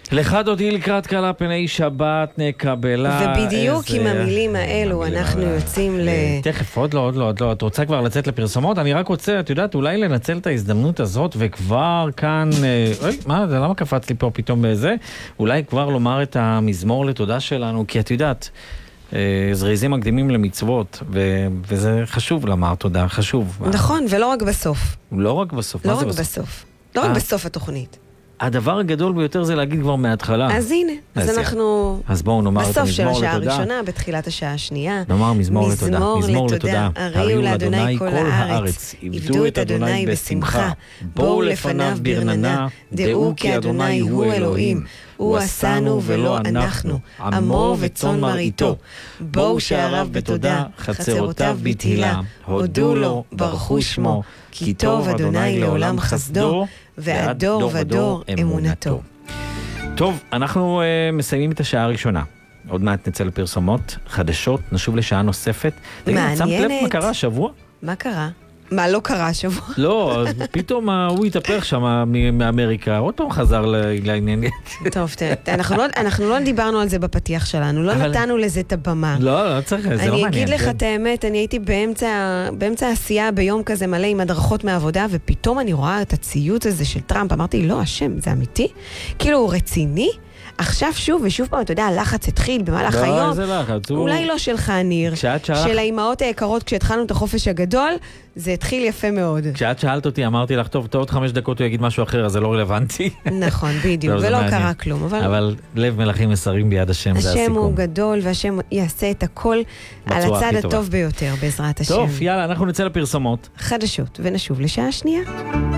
לך דודי לקראת קלה פני שבת נקבלה. ובדיוק עם המילים האלו אנחנו יוצאים תכף, עוד לא. את רוצה כבר לצאת לפרסומות? אני רק רוצה, את יודעת, אולי לנצל את ההזדמנות הזאת וכבר כאן... מה זה? למה קפץ לי פה פתאום בזה? אולי כבר לומר את המזמור לתודה שלנו, כי את יודעת, זריזים מקדימים למצוות, וזה חשוב לומר תודה, חשוב. נכון, ולא רק בסוף. לא רק בסוף. לא רק בסוף. לא רק בסוף התוכנית. הדבר הגדול ביותר זה להגיד כבר מההתחלה. אז הנה, אז אנחנו... אז בואו נאמר את המזמור לתודה. בסוף של השעה הראשונה, בתחילת השעה השנייה. נאמר מזמור לתודה. מזמור לתודה. הריעו לאדוני כל הארץ. עבדו את אדוני בשמחה. בואו לפניו ברננה. דעו כי אדוני הוא אלוהים. הוא עשנו ולא אנחנו. עמו וצאן מרעיתו. בואו שעריו בתודה. חצרותיו בתהילה. הודו לו, ברכו שמו. כי טוב אדוני לעולם חסדו. ועד דור ודור אמונתו. טוב, אנחנו מסיימים את השעה הראשונה. עוד מעט נצא לפרסומות חדשות, נשוב לשעה נוספת. מעניינת. שמת לב מה קרה השבוע? מה קרה? מה לא קרה השבוע? לא, פתאום הוא התהפך שם מאמריקה, עוד פעם חזר לעניין. טוב, אנחנו לא דיברנו על זה בפתיח שלנו, לא נתנו לזה את הבמה. לא צריך, זה לא מעניין. אני אגיד לך את האמת, אני הייתי באמצע עשייה ביום כזה מלא עם הדרכות מעבודה, ופתאום אני רואה את הציוץ הזה של טראמפ, אמרתי, לא, השם, זה אמיתי? כאילו, הוא רציני? עכשיו שוב ושוב פעם, אתה יודע, הלחץ התחיל במהלך היום. אולי לא שלך, ניר. של האימהות היקרות, כשהתחלנו את החופש הגדול, זה התחיל יפה מאוד. כשאת שאלת אותי, אמרתי לך, טוב, עוד 5 דקות הוא יגיד משהו אחר, אז זה לא רלוונטי. נכון, בדיוק, ולא קרה כלום. אבל לב מלכים מסרים ביד השם, זה הסיכום. השם הוא גדול, והשם יעשה את הכל על הצד הטוב ביותר, בעזרת השם. טוב, יאללה, אנחנו נצא לפרסומות. חדשות, ונשוב לשעה שנייה.